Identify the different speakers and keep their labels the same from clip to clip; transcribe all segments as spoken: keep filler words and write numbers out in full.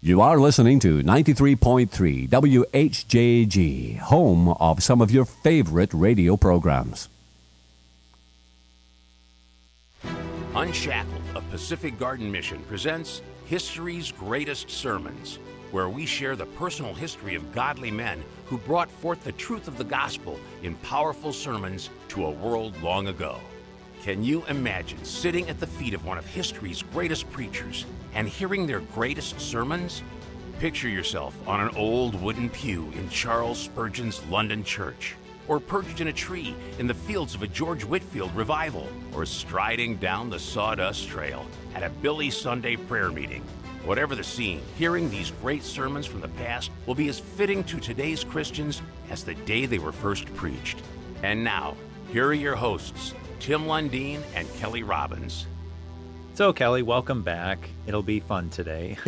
Speaker 1: You are listening to ninety-three point three W H J G, home of some of your favorite radio programs.
Speaker 2: Unshackled of Pacific Garden Mission presents History's Greatest Sermons, where we share the personal history of godly men who brought forth the truth of the gospel in powerful sermons to a world long ago. Can you imagine sitting at the feet of one of history's greatest preachers and hearing their greatest sermons? Picture yourself on an old wooden pew in Charles Spurgeon's London church, or perched in a tree in the fields of a George Whitefield revival, or striding down the sawdust trail at a Billy Sunday prayer meeting. Whatever the scene, hearing these great sermons from the past will be as fitting to today's Christians as the day they were first preached. And now, here are your hosts, Tim Lundeen and Kelly Robbins.
Speaker 3: So, Kelly, welcome back. It'll be fun today.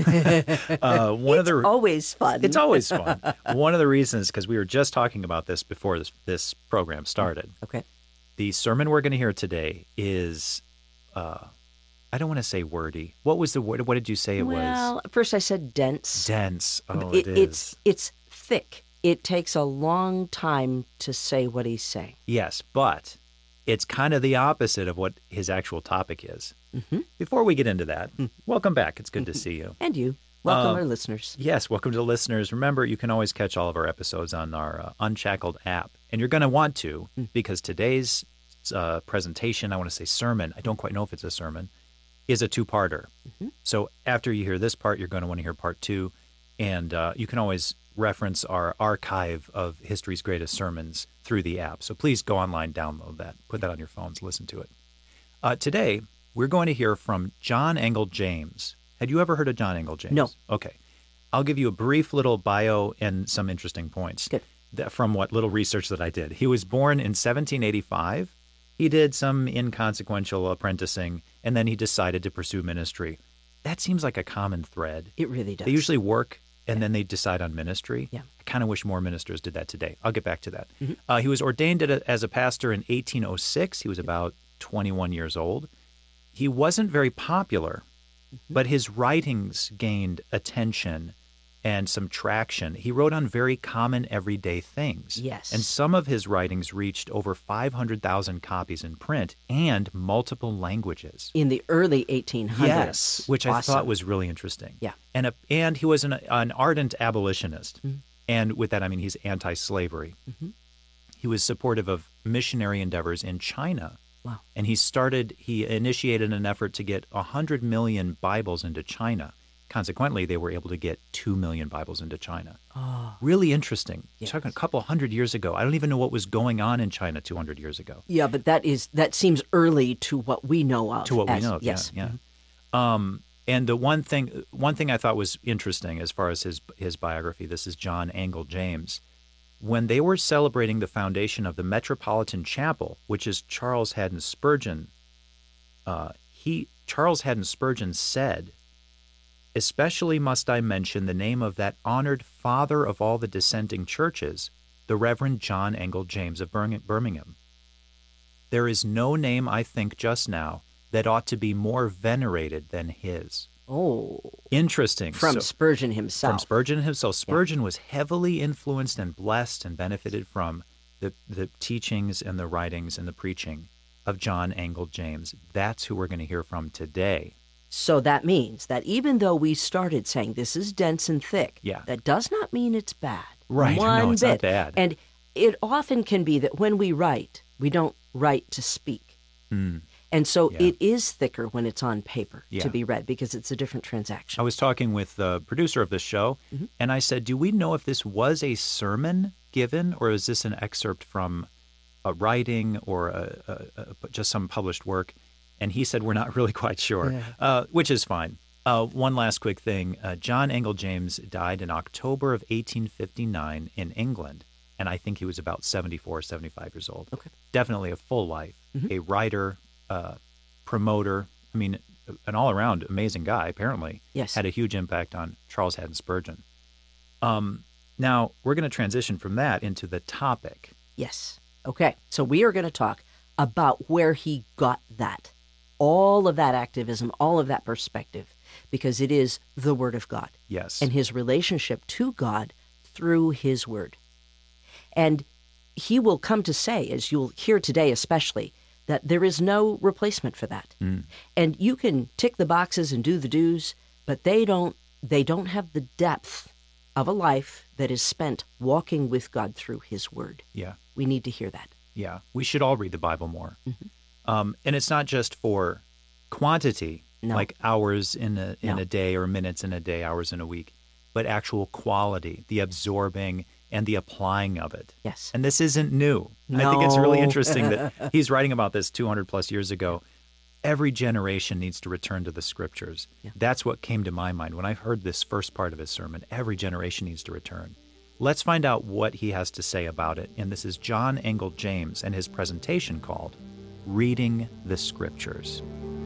Speaker 3: uh, one
Speaker 4: it's
Speaker 3: of the,
Speaker 4: always fun.
Speaker 3: It's always fun. One of the reasons, because we were just talking about this before this, this program started.
Speaker 4: Okay.
Speaker 3: The sermon we're going to hear today is, uh, I don't want to say wordy. What was the word? What did you say it
Speaker 4: well,
Speaker 3: was?
Speaker 4: Well, at first I said dense.
Speaker 3: Dense. Oh,
Speaker 4: it,
Speaker 3: it is.
Speaker 4: It's, it's thick. It takes a long time to say what he's saying.
Speaker 3: Yes, but it's kind of the opposite of what his actual topic is.
Speaker 4: Mm-hmm.
Speaker 3: Before we get into that, welcome back. It's good to see you.
Speaker 4: And you. Welcome,
Speaker 3: Um,
Speaker 4: our listeners.
Speaker 3: Yes, welcome to the listeners. Remember, you can always catch all of our episodes on our uh, Unshackled app. And you're going to want to, because today's uh, presentation, I want to say sermon, I don't quite know if it's a sermon, is a two-parter.
Speaker 4: Mm-hmm.
Speaker 3: So after you hear this part, you're going to want to hear part two. And uh, you can always reference our archive of history's greatest sermons through the app. So please go online, download that, put that on your phones, listen to it. Uh, today, we're going to hear from John Angell James. Had you ever heard of John Angell James?
Speaker 4: No.
Speaker 3: Okay. I'll give you a brief little bio and some interesting points
Speaker 4: Good.
Speaker 3: that, from what little research that I did. He was born in seventeen eighty-five. He did some inconsequential apprenticing, and then he decided to pursue ministry. That seems like a common thread.
Speaker 4: It really does.
Speaker 3: They usually work, and then they decide on ministry.
Speaker 4: Yeah.
Speaker 3: I kind of wish more ministers did that today. I'll get back to that.
Speaker 4: Mm-hmm.
Speaker 3: Uh, he was ordained as a pastor in eighteen oh six. He was about twenty-one years old. He wasn't very popular, mm-hmm. but his writings gained attention and some traction. He wrote on very common everyday things.
Speaker 4: Yes.
Speaker 3: And some of his writings reached over five hundred thousand copies in print and multiple languages.
Speaker 4: In the early eighteen hundreds.
Speaker 3: Yes, which I
Speaker 4: awesome.
Speaker 3: thought was really interesting.
Speaker 4: Yeah.
Speaker 3: And a, and he was an, an ardent abolitionist.
Speaker 4: Mm-hmm.
Speaker 3: And with that, I mean he's anti-slavery.
Speaker 4: Mm-hmm.
Speaker 3: He was supportive of missionary endeavors in China.
Speaker 4: Wow.
Speaker 3: And he started, he initiated an effort to get one hundred million Bibles into China. Consequently, they were able to get two million Bibles into China.
Speaker 4: Oh.
Speaker 3: Really interesting.
Speaker 4: Yes.
Speaker 3: Talking a couple hundred years ago. I don't even know what was going on in China two hundred years ago.
Speaker 4: Yeah, but that is that seems early to what we know of.
Speaker 3: To what
Speaker 4: as,
Speaker 3: we know of,
Speaker 4: yes.
Speaker 3: yeah. yeah.
Speaker 4: Mm-hmm.
Speaker 3: Um, and the one thing, one thing I thought was interesting as far as his his biography, this is John Angell James. When they were celebrating the foundation of the Metropolitan Chapel, which is Charles Haddon Spurgeon, uh, he Charles Haddon Spurgeon said, "Especially must I mention the name of that honored father of all the dissenting churches, the Reverend John Angell James of Birmingham. There is no name, I think, just now that ought to be more venerated than his."
Speaker 4: Oh.
Speaker 3: Interesting.
Speaker 4: From
Speaker 3: So-
Speaker 4: Spurgeon himself.
Speaker 3: From Spurgeon himself. Spurgeon yeah. was heavily influenced and blessed and benefited from the, the teachings and the writings and the preaching of John Angell James. That's who we're going to hear from today.
Speaker 4: So that means that even though we started saying this is dense and thick,
Speaker 3: Yeah.
Speaker 4: that does not mean it's bad.
Speaker 3: Right.
Speaker 4: One
Speaker 3: No, it's
Speaker 4: bit.
Speaker 3: not bad.
Speaker 4: And it often can be that when we write, we don't write to speak.
Speaker 3: Mm.
Speaker 4: And so
Speaker 3: Yeah.
Speaker 4: it is thicker when it's on paper
Speaker 3: Yeah.
Speaker 4: to be read because it's a different transaction.
Speaker 3: I was talking with the producer of this show,
Speaker 4: Mm-hmm.
Speaker 3: and I said, do we know if this was a sermon given, or is this an excerpt from a writing or a, a, a, just some published work? And he said, we're not really quite sure,
Speaker 4: Yeah.
Speaker 3: uh, which is fine. Uh, one last quick thing. Uh, John Angell James died in October of eighteen fifty-nine in England, and I think he was about seventy-four, seventy-five years old.
Speaker 4: Okay.
Speaker 3: Definitely a full life,
Speaker 4: Mm-hmm.
Speaker 3: a writer, uh, promoter. I mean, an all-around amazing guy, apparently.
Speaker 4: Yes.
Speaker 3: Had a huge impact on Charles Haddon Spurgeon. Um, now, we're going to transition from that into the topic.
Speaker 4: Yes. Okay. So we are going to talk about where he got that, all of that activism, all of that perspective. because it is the Word of God.
Speaker 3: Yes.
Speaker 4: And his relationship to God through his Word. And he will come to say, as you'll hear today especially, that there is no replacement for that. Mm. And you can tick the boxes and do the do's, but they don't they don't have the depth of a life that is spent walking with God through his Word.
Speaker 3: Yeah.
Speaker 4: We need to hear that.
Speaker 3: Yeah. We should all read the Bible more.
Speaker 4: Mm-hmm.
Speaker 3: Um, and it's not just for quantity,
Speaker 4: no.
Speaker 3: like hours in a in
Speaker 4: no.
Speaker 3: a day or minutes in a day, hours in a week, but actual quality, the absorbing and the applying of it.
Speaker 4: Yes.
Speaker 3: And this isn't new.
Speaker 4: No.
Speaker 3: I think it's really interesting that he's writing about this two hundred plus years ago. Every generation needs to return to the Scriptures.
Speaker 4: Yeah.
Speaker 3: That's what came to my mind when I heard this first part of his sermon. Every generation needs to return. Let's find out what he has to say about it. And this is John Angell James and his presentation called Reading the Scriptures.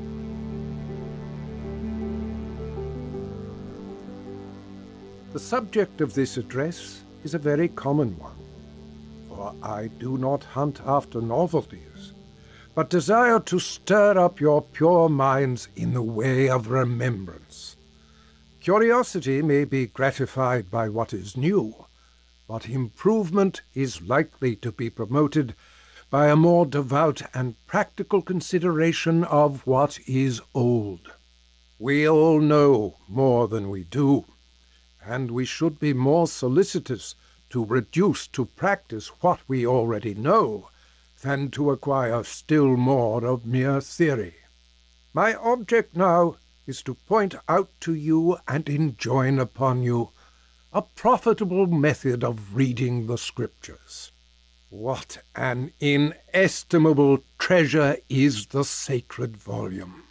Speaker 5: The subject of this address is a very common one, for I do not hunt after novelties, but desire to stir up your pure minds in the way of remembrance. Curiosity may be gratified by what is new, but improvement is likely to be promoted by a more devout and practical consideration of what is old. We all know more than we do, and we should be more solicitous to reduce to practice what we already know than to acquire still more of mere theory. My object now is to point out to you and enjoin upon you a profitable method of reading the Scriptures. What an inestimable treasure is the sacred volume!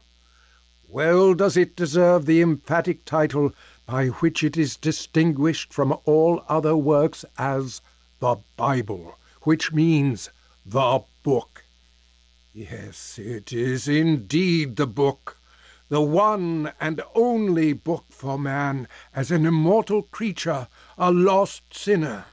Speaker 5: Well does it deserve the emphatic title by which it is distinguished from all other works as the Bible, which means the book. Yes, it is indeed the book, the one and only book for man as an immortal creature, a lost sinner.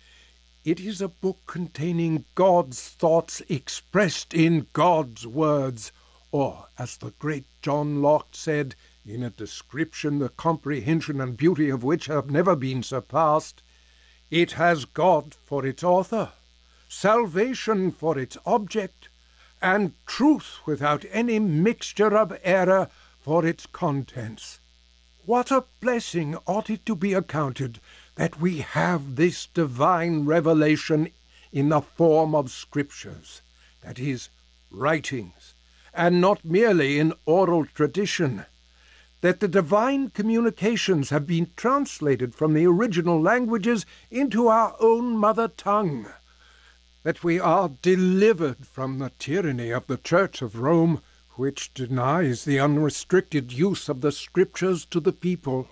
Speaker 5: It is a book containing God's thoughts expressed in God's words, or, as the great John Locke said, in a description the comprehension and beauty of which have never been surpassed, it has God for its author, salvation for its object, and truth without any mixture of error for its contents. What a blessing ought it to be accounted that we have this divine revelation in the form of Scriptures, that is, writings, and not merely in oral tradition, that the divine communications have been translated from the original languages into our own mother tongue, that we are delivered from the tyranny of the Church of Rome, which denies the unrestricted use of the Scriptures to the people,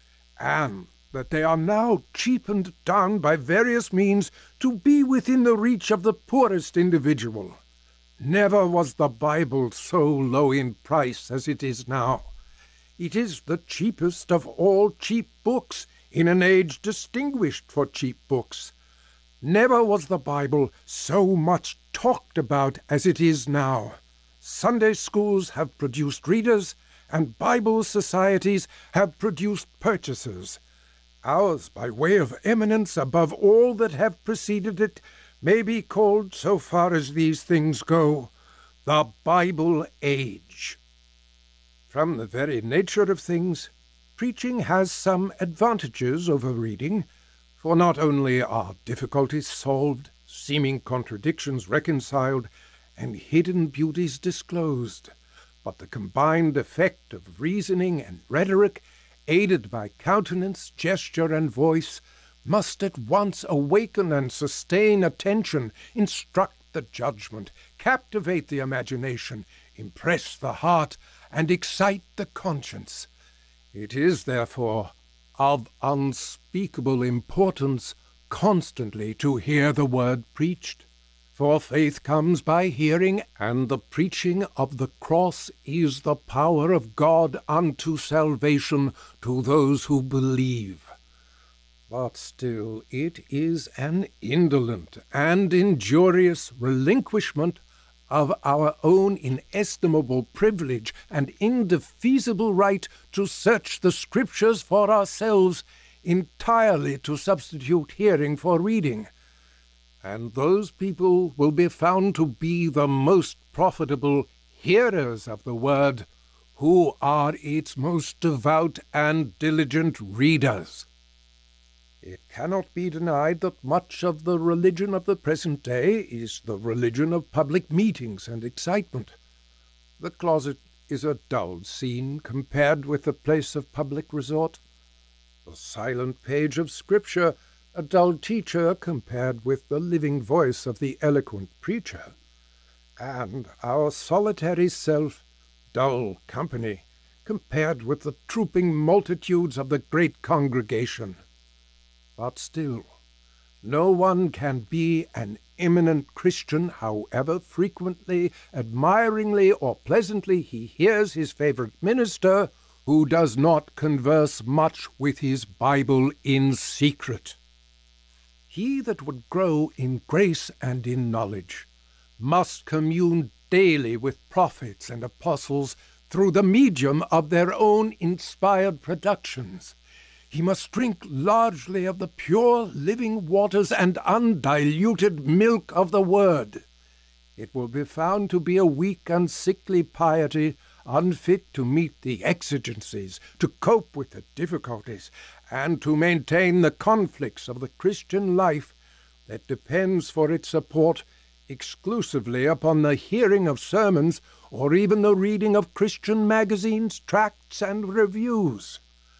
Speaker 5: and that they are now cheapened down by various means to be within the reach of the poorest individual. Never was the Bible so low in price as it is now. It is the cheapest of all cheap books in an age distinguished for cheap books. Never was the Bible so much talked about as it is now. Sunday schools have produced readers, and Bible societies have produced purchasers. Ours, by way of eminence above all that have preceded it, may be called, so far as these things go, the Bible age. From the very nature of things, preaching has some advantages over reading, for not only are difficulties solved, seeming contradictions reconciled, and hidden beauties disclosed, but the combined effect of reasoning and rhetoric, aided by countenance, gesture, and voice, must at once awaken and sustain attention, instruct the judgment, captivate the imagination, impress the heart, and excite the conscience. It is, therefore, of unspeakable importance constantly to hear the word preached. For faith comes by hearing, and the preaching of the cross is the power of God unto salvation to those who believe. But still it is an indolent and injurious relinquishment of our own inestimable privilege and indefeasible right to search the Scriptures for ourselves, entirely to substitute hearing for reading. And those people will be found to be the most profitable hearers of the Word, who are its most devout and diligent readers. It cannot be denied that much of the religion of the present day is the religion of public meetings and excitement. The closet is a dull scene compared with the place of public resort. The silent page of Scripture a dull teacher compared with the living voice of the eloquent preacher. And our solitary self dull company compared with the trooping multitudes of the great congregation. But still, no one can be an eminent Christian, however frequently, admiringly, or pleasantly he hears his favorite minister, who does not converse much with his Bible in secret. He that would grow in grace and in knowledge must commune daily with prophets and apostles through the medium of their own inspired productions. He must drink largely of the pure living waters and undiluted milk of the Word. It will be found to be a weak and sickly piety, unfit to meet the exigencies, to cope with the difficulties, and to maintain the conflicts of the Christian life that depends for its support exclusively upon the hearing of sermons or even the reading of Christian magazines, tracts, and reviews.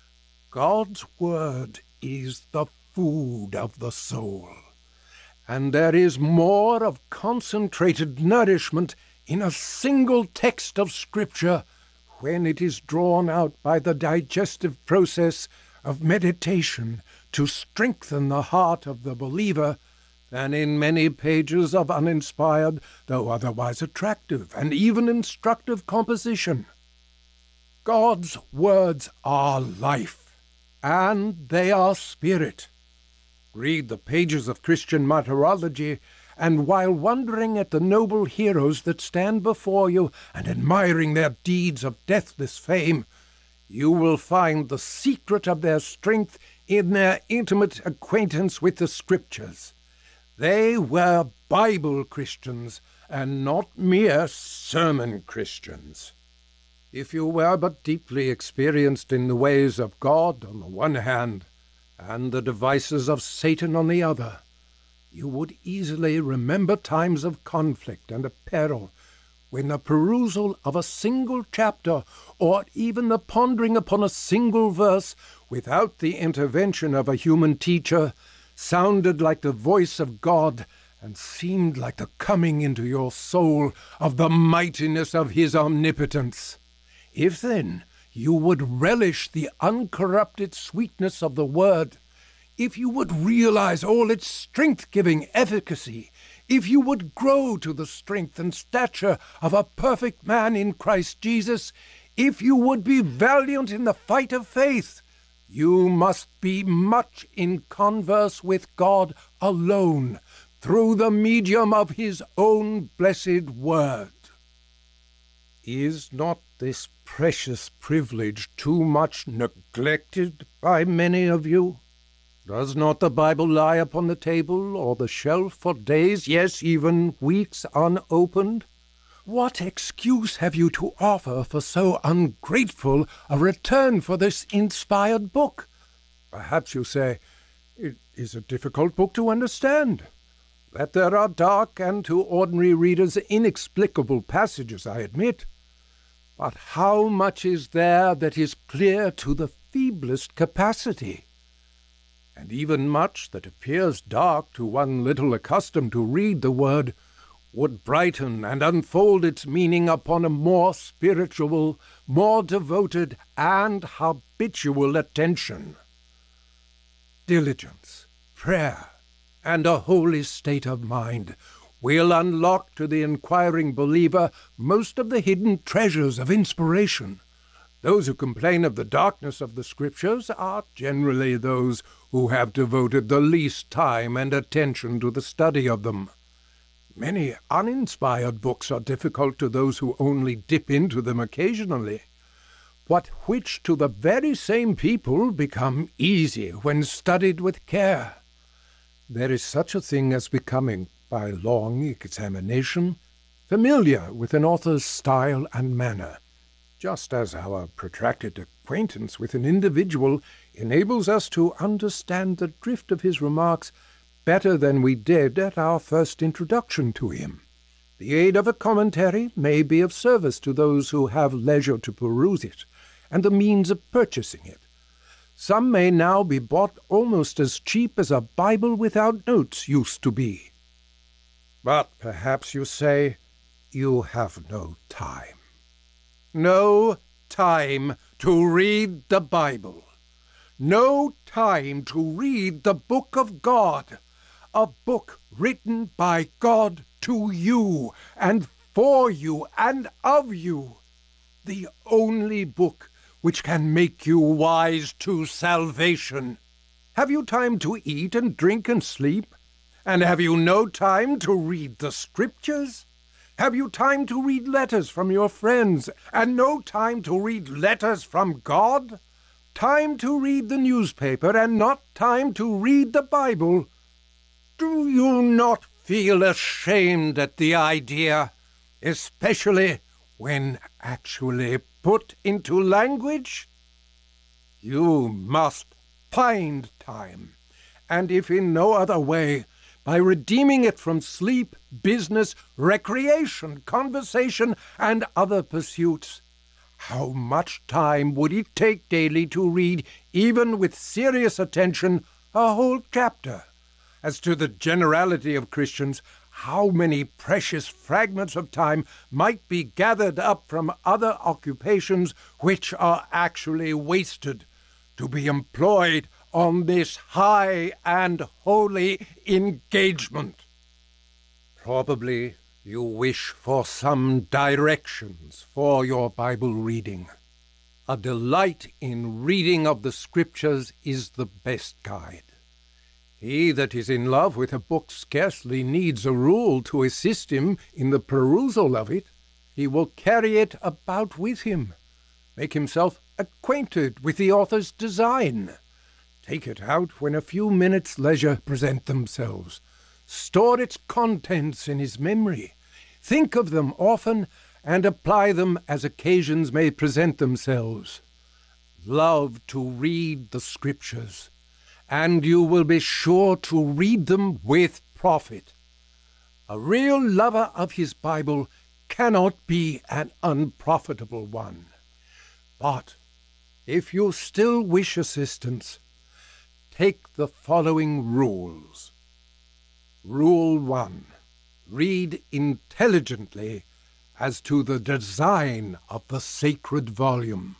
Speaker 5: God's Word is the food of the soul, and there is more of concentrated nourishment in a single text of Scripture when it is drawn out by the digestive process of meditation to strengthen the heart of the believer than in many pages of uninspired, though otherwise attractive and even instructive composition. God's words are life, and they are spirit. Read the pages of Christian martyrology, and while wondering at the noble heroes that stand before you and admiring their deeds of deathless fame, you will find the secret of their strength in their intimate acquaintance with the Scriptures. They were Bible Christians, and not mere sermon Christians. If you were but deeply experienced in the ways of God on the one hand, and the devices of Satan on the other, you would easily remember times of conflict and of peril, when the perusal of a single chapter, or even the pondering upon a single verse, without the intervention of a human teacher, sounded like the voice of God, and seemed like the coming into your soul of the mightiness of his omnipotence. If then you would relish the uncorrupted sweetness of the Word, if you would realize all its strength-giving efficacy, if you would grow to the strength and stature of a perfect man in Christ Jesus, if you would be valiant in the fight of faith, you must be much in converse with God alone, through the medium of his own blessed Word. Is not this precious privilege too much neglected by many of you? Does not the Bible lie upon the table or the shelf for days, yes, even weeks unopened? What excuse have you to offer for so ungrateful a return for this inspired book? Perhaps you say, it is a difficult book to understand. That there are dark and to ordinary readers inexplicable passages, I admit. But how much is there that is clear to the feeblest capacity? And even much that appears dark to one little accustomed to read the Word would brighten and unfold its meaning upon a more spiritual, more devoted, and habitual attention. Diligence, prayer, and a holy state of mind will unlock to the inquiring believer most of the hidden treasures of inspiration. Those who complain of the darkness of the Scriptures are generally those who have devoted the least time and attention to the study of them. Many uninspired books are difficult to those who only dip into them occasionally, but which to the very same people become easy when studied with care. There is such a thing as becoming, by long examination, familiar with an author's style and manner, just as our protracted acquaintance with an individual enables us to understand the drift of his remarks better than we did at our first introduction to him. The aid of a commentary may be of service to those who have leisure to peruse it, and the means of purchasing it. Some may now be bought almost as cheap as a Bible without notes used to be. But perhaps you say, you have no time. No time to read the Bible. No time to read the book of God, a book written by God to you and for you and of you, the only book which can make you wise to salvation. Have you time to eat and drink and sleep? And have you no time to read the Scriptures? Have you time to read letters from your friends, and no time to read letters from God? Time to read the newspaper, and not time to read the Bible? Do you not feel ashamed at the idea, especially when actually put into language? You must find time, and if in no other way, by redeeming it from sleep, business, recreation, conversation, and other pursuits. How much time would it take daily to read, even with serious attention, a whole chapter? As to the generality of Christians, how many precious fragments of time might be gathered up from other occupations which are actually wasted, to be employed on this high and holy engagement. Probably you wish for some directions for your Bible reading. A delight in reading of the Scriptures is the best guide. He that is in love with a book scarcely needs a rule to assist him in the perusal of it. He will carry it about with him, make himself acquainted with the author's design, take it out when a few minutes' leisure present themselves, store its contents in his memory, think of them often, and apply them as occasions may present themselves. Love to read the Scriptures, and you will be sure to read them with profit. A real lover of his Bible cannot be an unprofitable one. But if you still wish assistance, take the following rules. Rule one. Read intelligently as to the design of the sacred volume.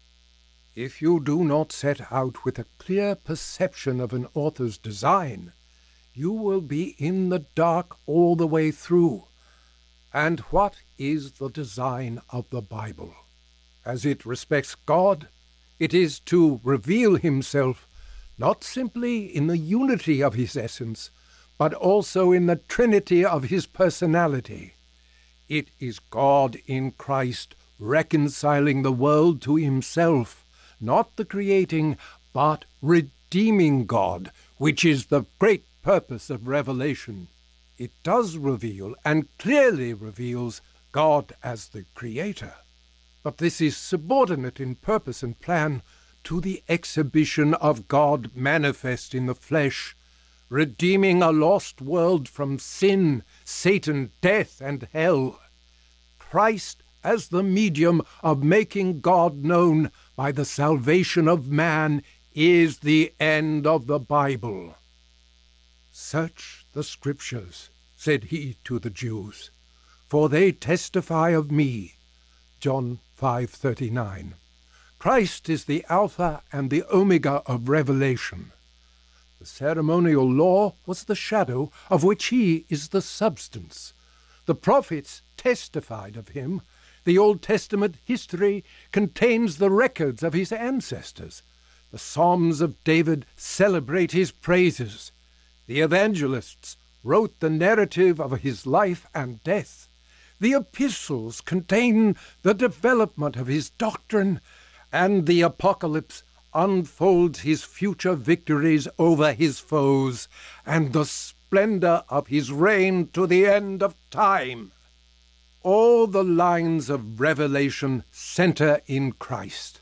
Speaker 5: If you do not set out with a clear perception of an author's design, you will be in the dark all the way through. And what is the design of the Bible? As it respects God, it is to reveal himself not simply in the unity of his essence, but also in the trinity of his personality. It is God in Christ reconciling the world to himself, not the creating, but redeeming God, which is the great purpose of Revelation. It does reveal, and clearly reveals, God as the Creator. But this is subordinate in purpose and plan to the exhibition of God manifest in the flesh, redeeming a lost world from sin, Satan, death, and hell. Christ as the medium of making God known by the salvation of man is the end of the Bible. Search the Scriptures, said he to the Jews, for they testify of me. John five thirty-nine. Christ is the Alpha and the Omega of Revelation. The ceremonial law was the shadow of which he is the substance. The prophets testified of him. The Old Testament history contains the records of his ancestors. The Psalms of David celebrate his praises. The evangelists wrote the narrative of his life and death. The epistles contain the development of his doctrine, and the Apocalypse unfolds his future victories over his foes and the splendor of his reign to the end of time. All the lines of Revelation center in Christ.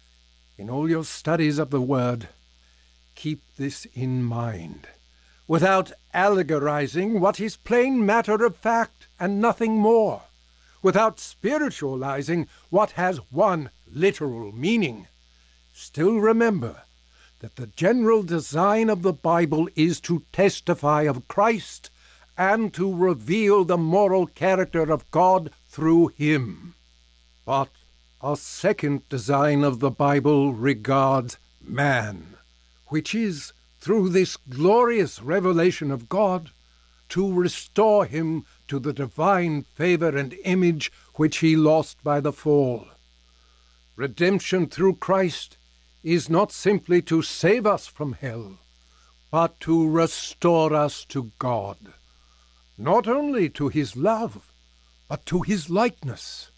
Speaker 5: In all your studies of the Word, keep this in mind, without allegorizing what is plain matter of fact and nothing more, without spiritualizing what has one literal meaning. Still remember that the general design of the Bible is to testify of Christ and to reveal the moral character of God through him. But a second design of the Bible regards man, which is, through this glorious revelation of God, to restore him to the divine favor and image which he lost by the fall. Redemption through Christ is not simply to save us from hell, but to restore us to God, not only to his love, but to his likeness.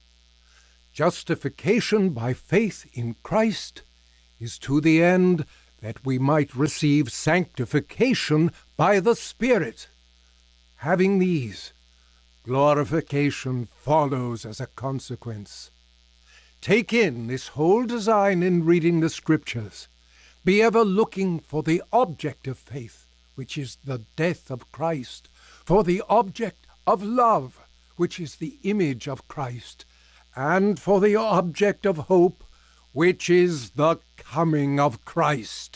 Speaker 5: Justification by faith in Christ is to the end that we might receive sanctification by the Spirit. Having these, glorification follows as a consequence. Take in this whole design in reading the Scriptures. Be ever looking for the object of faith, which is the death of Christ, for the object of love, which is the image of Christ, and for the object of hope, which is the coming of Christ.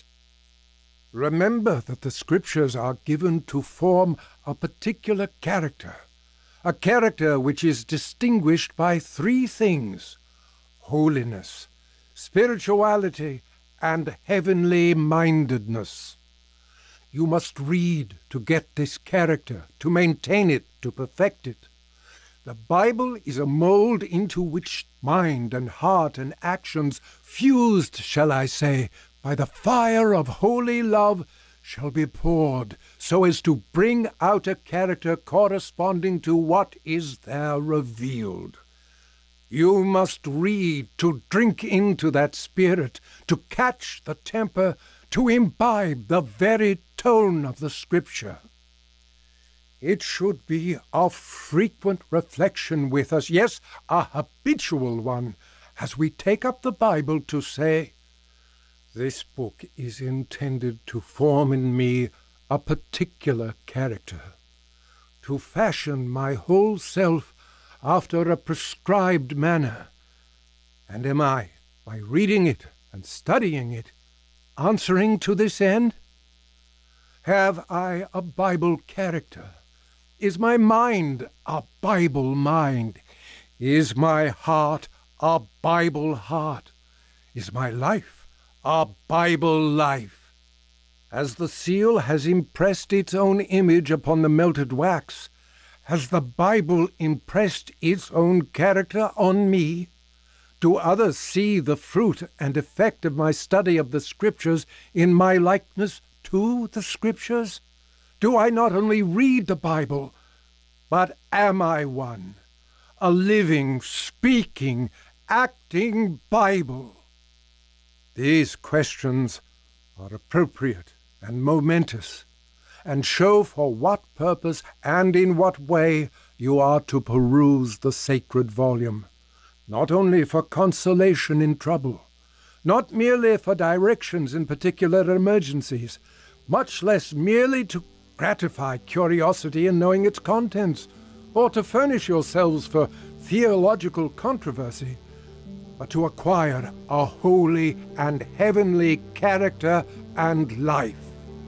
Speaker 5: Remember that the Scriptures are given to form a particular character, a character which is distinguished by three things: holiness, spirituality, and heavenly mindedness. You must read to get this character, to maintain it, to perfect it. The Bible is a mold into which mind and heart and actions, fused, shall I say, by the fire of holy love, shall be poured, so as to bring out a character corresponding to what is there revealed. You must read to drink into that spirit, to catch the temper, to imbibe the very tone of the Scripture. It should be a frequent reflection with us, yes, a habitual one, as we take up the Bible to say, this book is intended to form in me a particular character, to fashion my whole self after a prescribed manner. And am I, by reading it and studying it, answering to this end? Have I a Bible character? Is my mind a Bible mind? Is my heart a Bible heart? Is my life a Bible life? As the seal has impressed its own image upon the melted wax, has the Bible impressed its own character on me? Do others see the fruit and effect of my study of the Scriptures in my likeness to the Scriptures? Do I not only read the Bible, but am I one, a living, speaking, acting Bible? These questions are appropriate and momentous, and show for what purpose and in what way you are to peruse the sacred volume, not only for consolation in trouble, not merely for directions in particular emergencies, much less merely to gratify curiosity in knowing its contents, or to furnish yourselves for theological controversy, but to acquire a holy and heavenly character and life.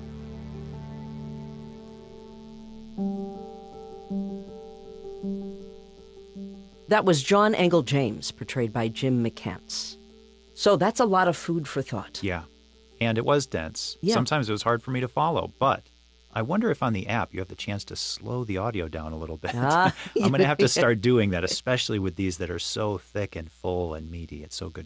Speaker 4: That was John Angell James, portrayed by Jim McCants. So that's a lot of food for thought.
Speaker 3: Yeah, and it was dense.
Speaker 4: Yeah.
Speaker 3: Sometimes it was hard for me to follow, but I wonder if on the app you have the chance to slow the audio down a little bit.
Speaker 4: Ah.
Speaker 3: I'm going to have to start doing that, especially with these that are so thick and full and meaty. It's so good to hear.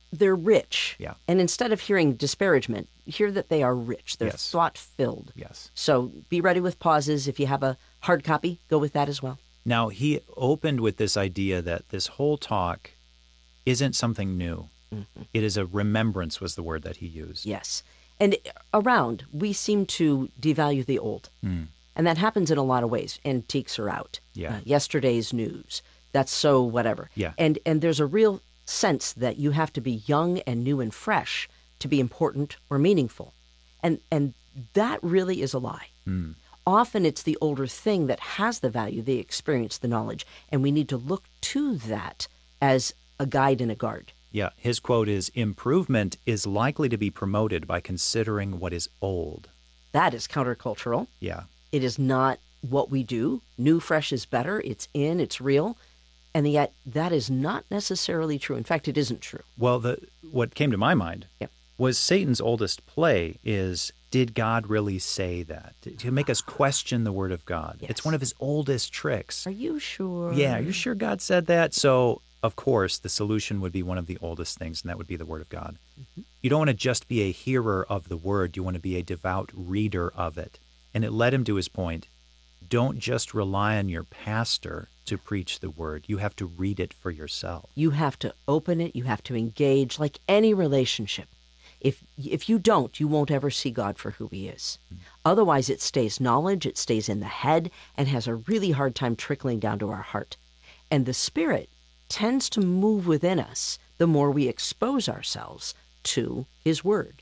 Speaker 4: they're rich.
Speaker 3: Yeah.
Speaker 4: And instead of hearing disparagement, hear that they are rich. They're
Speaker 3: Yes.
Speaker 4: thought-filled.
Speaker 3: Yes.
Speaker 4: So be ready with pauses. If you have a hard copy, go with that as well.
Speaker 3: Now, he opened with this idea that this whole talk isn't something new.
Speaker 4: Mm-hmm.
Speaker 3: It is a remembrance was the word that he used.
Speaker 4: Yes. And around, we seem to devalue the old.
Speaker 3: Mm.
Speaker 4: And that happens in a lot of ways. Antiques are out.
Speaker 3: Yeah.
Speaker 4: Uh, yesterday's news. That's so whatever.
Speaker 3: Yeah.
Speaker 4: And and there's a real sense that you have to be young and new and fresh to be important or meaningful. And and that really is a lie.
Speaker 3: Mm.
Speaker 4: Often it's the older thing that has the value, the experience, the knowledge, and we need to look to that as a guide and a guard.
Speaker 3: Yeah, his quote is, improvement is likely to be promoted by considering what is old.
Speaker 4: That is countercultural.
Speaker 3: Yeah.
Speaker 4: It is not what we do. New, fresh is better. It's in, it's real. And yet that is not necessarily true. In fact, it isn't true.
Speaker 3: Well, the what came to my mind
Speaker 4: Yep.
Speaker 3: was Satan's oldest play is, did God really say that? To make us question the word of God.
Speaker 4: Yes.
Speaker 3: It's one of his oldest tricks.
Speaker 4: Are you sure?
Speaker 3: Yeah, are you sure God said that? So, of course, the solution would be one of the oldest things, and that would be the word of God. Mm-hmm. You don't want to just be a hearer of the word. You want to be a devout reader of it. And it led him to his point. Don't just rely on your pastor to preach the word. You have to read it for yourself.
Speaker 4: You have to open it. You have to engage like any relationship. If if you don't, you won't ever see God for who he is. Mm. Otherwise, it stays knowledge, it stays in the head, and has a really hard time trickling down to our heart. And the Spirit tends to move within us the more we expose ourselves to his word.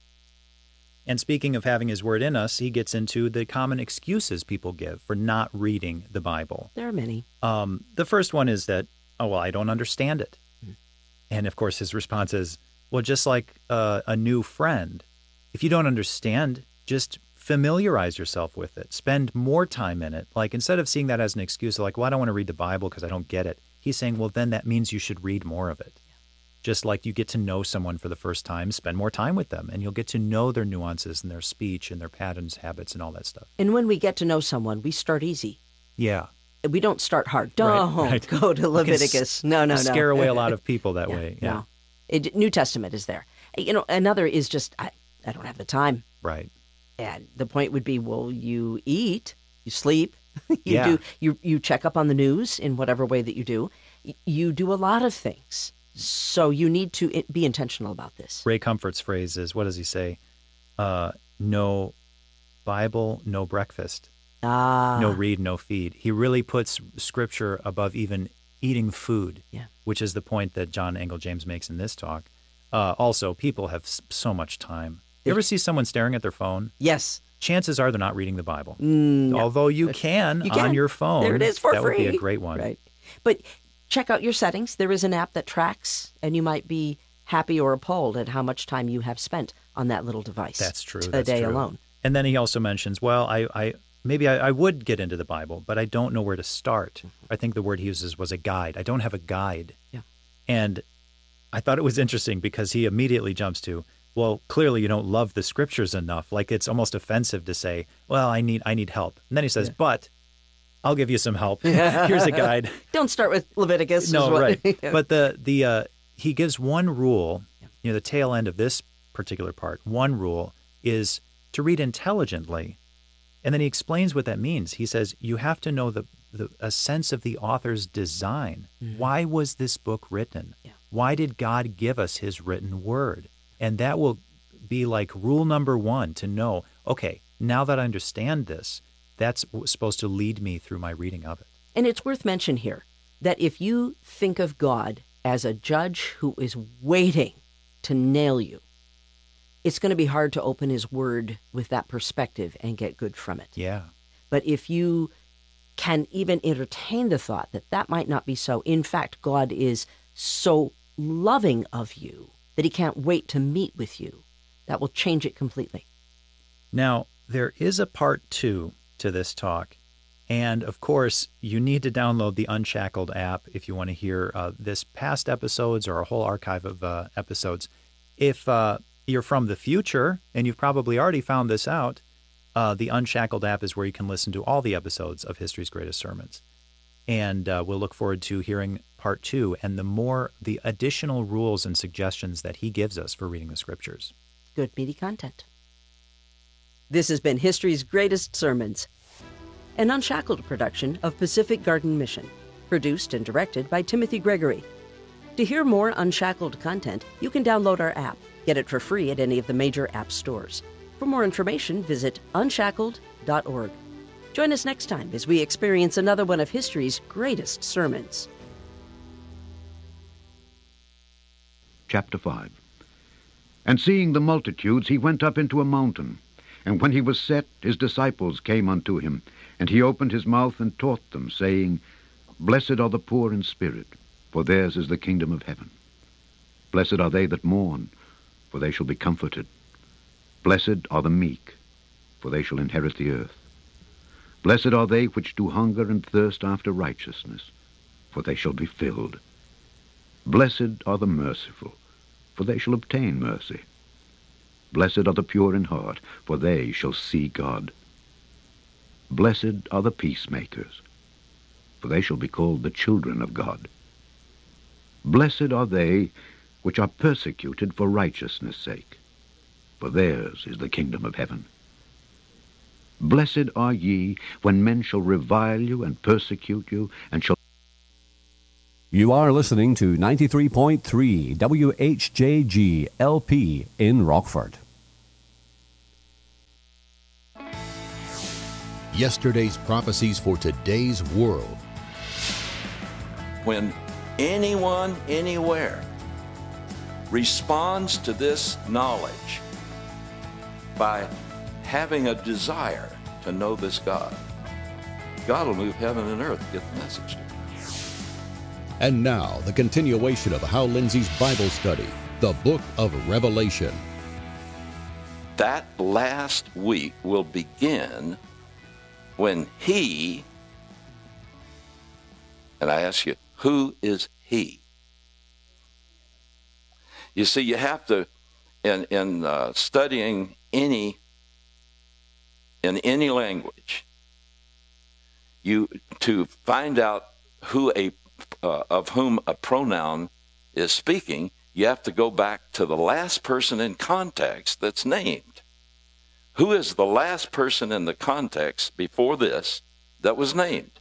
Speaker 3: And speaking of having his word in us, he gets into the common excuses people give for not reading the Bible.
Speaker 4: There are many.
Speaker 3: Um, the first one is that, oh, well, I don't understand it. Mm. And, of course, his response is, well, just like uh, a new friend, if you don't understand, just familiarize yourself with it. Spend more time in it. Like, instead of seeing that as an excuse, like, well, I don't want to read the Bible because I don't get it. He's saying, well, then that means you should read more of it. Yeah. Just like you get to know someone for the first time, spend more time with them, and you'll get to know their nuances and their speech and their patterns, habits, and all that stuff.
Speaker 4: And when we get to know someone, we start easy.
Speaker 3: Yeah.
Speaker 4: We don't start hard. Don't
Speaker 3: right, right.
Speaker 4: go to Leviticus. No, no, no.
Speaker 3: Scare away a lot of people that
Speaker 4: yeah,
Speaker 3: way. Yeah.
Speaker 4: No. It, New Testament is there. You know, another is just, I, I don't have the time.
Speaker 3: Right.
Speaker 4: And the point would be, well, you eat, you sleep, you
Speaker 3: yeah.
Speaker 4: do, you you check up on the news in whatever way that you do. You do a lot of things. So you need to be intentional about this.
Speaker 3: Ray Comfort's phrase is, what does he say? Uh, no Bible, no breakfast.
Speaker 4: Ah.
Speaker 3: No read, no feed. He really puts Scripture above even eating food,
Speaker 4: yeah.
Speaker 3: which is the point that John Angell James makes in this talk. Uh, also, people have so much time. You ever see someone staring at their phone?
Speaker 4: Yes.
Speaker 3: Chances are they're not reading the Bible.
Speaker 4: Mm,
Speaker 3: Although you can,
Speaker 4: you can
Speaker 3: on your phone.
Speaker 4: There it is for
Speaker 3: that
Speaker 4: free.
Speaker 3: That would be a great one.
Speaker 4: Right. But check out your settings. There is an app that tracks, and you might be happy or appalled at how much time you have spent on that little device.
Speaker 3: That's true.
Speaker 4: Today
Speaker 3: That's true.
Speaker 4: alone.
Speaker 3: And then he also mentions, well, I, I maybe I, I would get into the Bible, but I don't know where to start. Mm-hmm. I think the word he uses was a guide. I don't have a guide.
Speaker 4: Yeah.
Speaker 3: And I thought it was interesting because he immediately jumps to, well, clearly you don't love the Scriptures enough. Like, it's almost offensive to say, well, I need I need help. And then he says, yeah. but I'll give you some help. Here's a guide.
Speaker 4: Don't start with Leviticus.
Speaker 3: No,
Speaker 4: is what,
Speaker 3: right.
Speaker 4: yeah.
Speaker 3: But the the uh, he gives one rule, you know, the tail end of this particular part, one rule is to read intelligently. And then he explains what that means. He says, you have to know the, the a sense of the author's design. Mm-hmm. Why was this book written? Yeah. Why did God give us his written word? And that will be like rule number one, to know, okay, now that I understand this, that's supposed to lead me through my reading of it.
Speaker 4: And it's worth mention here that if you think of God as a judge who is waiting to nail you, it's going to be hard to open his word with that perspective and get good from it.
Speaker 3: Yeah.
Speaker 4: But if you can even entertain the thought that that might not be so, in fact, God is so loving of you that he can't wait to meet with you, that will change it completely.
Speaker 3: Now, there is a part two to this talk. And, of course, you need to download the Unshackled app if you want to hear uh, this past episodes or a whole archive of uh, episodes. If uh, you're from the future, and you've probably already found this out, uh, the Unshackled app is where you can listen to all the episodes of History's Greatest Sermons. And uh, we'll look forward to hearing part two and the more, the additional rules and suggestions that he gives us for reading the Scriptures.
Speaker 4: Good meaty content. This has been History's Greatest Sermons, an Unshackled production of Pacific Garden Mission, produced and directed by Timothy Gregory. To hear more Unshackled content, you can download our app. Get it for free at any of the major app stores. For more information, visit unshackled dot org. Join us next time as we experience another one of history's greatest sermons.
Speaker 6: Chapter five. And seeing the multitudes, he went up into a mountain. And when he was set, his disciples came unto him. And he opened his mouth and taught them, saying, Blessed are the poor in spirit, for theirs is the kingdom of heaven. Blessed are they that mourn, for they shall be comforted. Blessed are the meek, for they shall inherit the earth. Blessed are they which do hunger and thirst after righteousness, for they shall be filled. Blessed are the merciful, for they shall obtain mercy. Blessed are the pure in heart, for they shall see God. Blessed are the peacemakers, for they shall be called the children of God. Blessed are they which are persecuted for righteousness' sake, for theirs is the kingdom of heaven. Blessed are ye when men shall revile you and persecute you, and shall...
Speaker 1: You are listening to ninety-three point three W H J G L P in Rockford.
Speaker 7: Yesterday's prophecies for today's world.
Speaker 8: When anyone, anywhere, responds to this knowledge by having a desire to know this God, God will move heaven and earth to get the message to them.
Speaker 7: And now, the continuation of Hal Lindsey's Bible study, the Book of Revelation.
Speaker 8: That last week will begin when he, and I ask you, who is he? You see, you have to, in, in uh, studying any, in any language, you, to find out who a, uh, of whom a pronoun is speaking, you have to go back to the last person in context that's named. Who is the last person in the context before this that was named?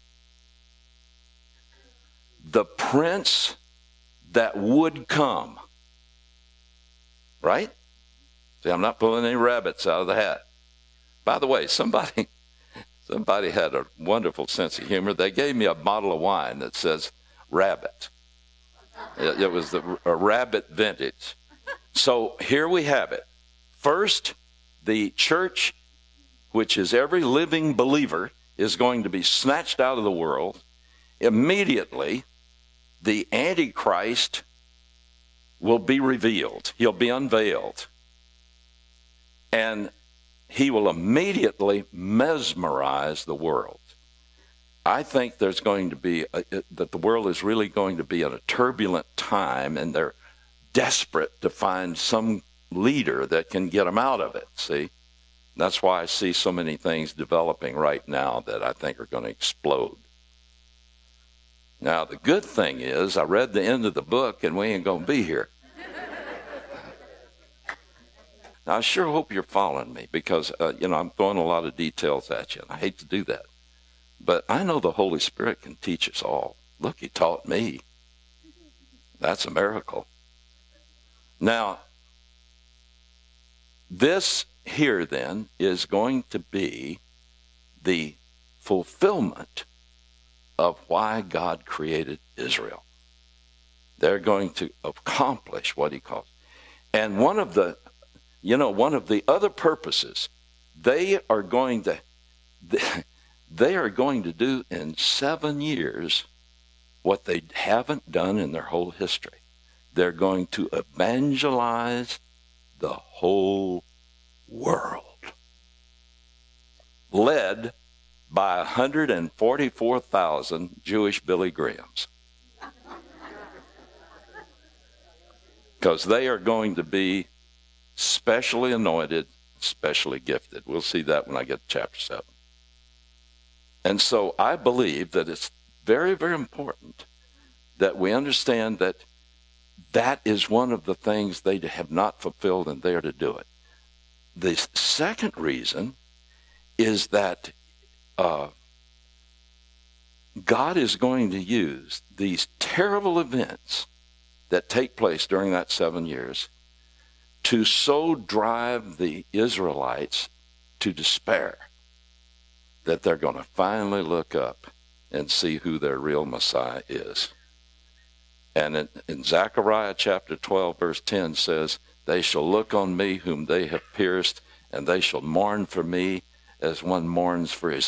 Speaker 8: The prince that would come. Right? See, I'm not pulling any rabbits out of the hat. By the way, somebody somebody had a wonderful sense of humor. They gave me a bottle of wine that says rabbit. It, it was the, a rabbit vintage. So here we have it. First, the church, which is every living believer, is going to be snatched out of the world. Immediately, the Antichrist will be revealed. He'll be unveiled. And he will immediately mesmerize the world. I think there's going to be, a, that the world is really going to be in a turbulent time, and they're desperate to find some leader that can get them out of it, see? That's why I see so many things developing right now that I think are going to explode. Now, the good thing is I read the end of the book, and we ain't going to be here. Now, I sure hope you're following me, because, uh, you know, I'm throwing a lot of details at you, and I hate to do that. But I know the Holy Spirit can teach us all. Look, he taught me. That's a miracle. Now, this here then is going to be the fulfillment of why God created Israel. They're going to accomplish what he calls. And one of the, you know, one of the other purposes, they are going to, they are going to do in seven years what they haven't done in their whole history. They're going to evangelize the whole world, led by one hundred forty-four thousand Jewish Billy Grahams, because they are going to be specially anointed, specially gifted. We'll see that when I get to chapter seven. And so I believe that it's very, very important that we understand that that is one of the things they have not fulfilled, and they are to do it. The second reason is that uh, God is going to use these terrible events that take place during that seven years to so drive the Israelites to despair that they're going to finally look up and see who their real Messiah is. And in, in Zechariah chapter twelve, verse ten says, "They shall look on me whom they have pierced, and they shall mourn for me as one mourns for his